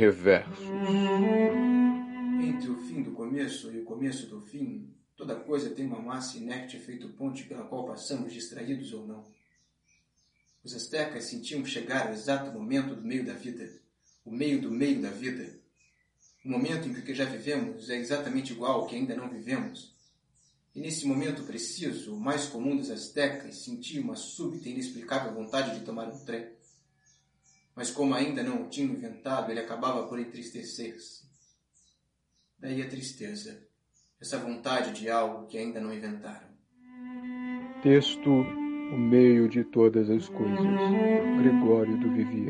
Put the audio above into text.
Reversos. Entre o fim do começo e o começo do fim, toda coisa tem uma massa inerte feito ponte pela qual passamos distraídos ou não. Os astecas sentiam chegar ao exato momento do meio da vida, o meio do meio da vida. O momento em que o que já vivemos é exatamente igual ao que ainda não vivemos. E nesse momento preciso, o mais comum dos astecas sentia uma súbita e inexplicável vontade de tomar um trem. Mas como ainda não o tinham inventado, ele acabava por entristecer-se. Daí a tristeza, essa vontade de algo que ainda não inventaram. Texto O Meio de Todas as Coisas, Gregório do Vivier.